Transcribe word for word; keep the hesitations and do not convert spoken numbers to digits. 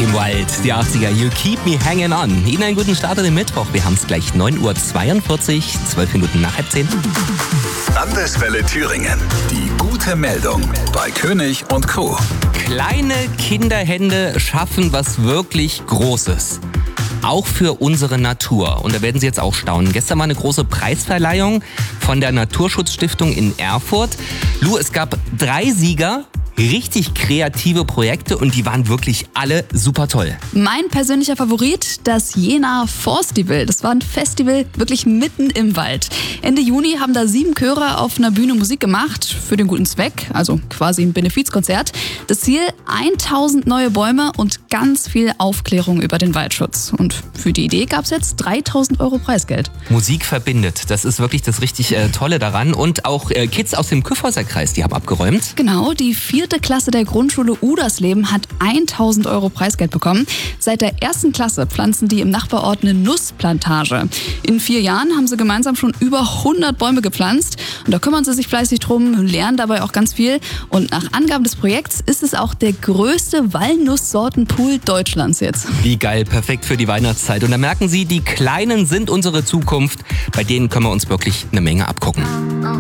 Kim Wilde, die achtziger, You Keep Me Hanging On. Ihnen einen guten Start in den Mittwoch. Wir haben es gleich neun Uhr zweiundvierzig, zwölf Minuten nach halb zehn. Landeswelle Thüringen. Die gute Meldung bei König und Co. Kleine Kinderhände schaffen was wirklich Großes. Auch für unsere Natur. Und da werden Sie jetzt auch staunen. Gestern war eine große Preisverleihung von der Naturschutzstiftung in Erfurt. Lu, es gab drei Sieger. Richtig kreative Projekte und die waren wirklich alle super toll. Mein persönlicher Favorit, das Jena Forstival. Das war ein Festival wirklich mitten im Wald. Ende Juni haben da sieben Chöre auf einer Bühne Musik gemacht für den guten Zweck, also quasi ein Benefizkonzert. Das Ziel, tausend neue Bäume und ganz viel Aufklärung über den Waldschutz. Und für die Idee gab es jetzt dreitausend Euro Preisgeld. Musik verbindet, das ist wirklich das richtig äh, Tolle daran. Und auch äh, Kids aus dem Kyffhäuser Kreis, die haben abgeräumt. Genau, die vierte Klasse der Grundschule Udersleben hat tausend Euro Preisgeld bekommen. Seit der ersten Klasse pflanzen die im Nachbarort eine Nussplantage. In vier Jahren haben sie gemeinsam schon über hundert Bäume gepflanzt. Und da kümmern sie sich fleißig drum, lernen dabei auch ganz viel. Und nach Angaben des Projekts ist es auch der größte Walnusssortenpool Deutschlands jetzt. Wie geil, perfekt für die Weihnachtszeit. Und da merken Sie, die Kleinen sind unsere Zukunft. Bei denen können wir uns wirklich eine Menge abgucken.